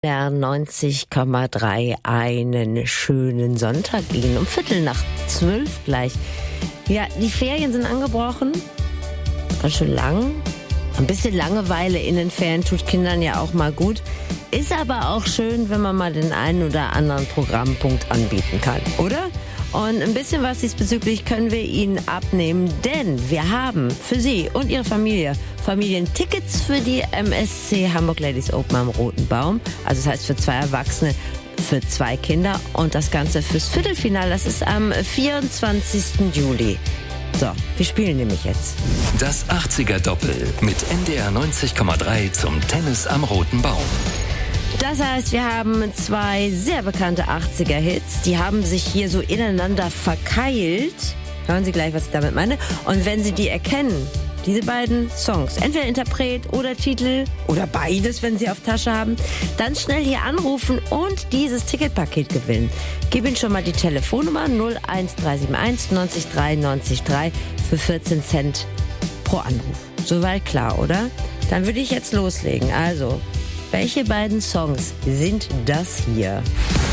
Der 90,3 einen schönen Sonntag Ihnen um 11:45 gleich. Ja, die Ferien sind angebrochen. Ganz schön lang. Ein bisschen Langeweile in den Ferien tut Kindern ja auch mal gut. Ist aber auch schön, wenn man mal den einen oder anderen Programmpunkt anbieten kann, oder? Und ein bisschen was diesbezüglich können wir Ihnen abnehmen, denn wir haben für Sie und Ihre Familientickets für die MSC Hamburg Ladies Open am Roten Baum. Also das heißt für 2 Erwachsene, für 2 Kinder und das Ganze fürs Viertelfinale. Das ist am 24. Juli. So, wir spielen nämlich jetzt. Das 80er-Doppel mit NDR 90,3 zum Tennis am Roten Baum. Das heißt, wir haben 2 sehr bekannte 80er-Hits. Die haben sich hier so ineinander verkeilt. Hören Sie gleich, was ich damit meine. Und wenn Sie die erkennen, diese beiden Songs, entweder Interpret oder Titel oder beides, wenn Sie auf Tasche haben, dann schnell hier anrufen und dieses Ticketpaket gewinnen. Gib Ihnen schon mal die Telefonnummer 01371 90 3 90 3 für 14 Cent pro Anruf. Soweit klar, oder? Dann würde ich jetzt loslegen. Also, welche beiden Songs sind das hier?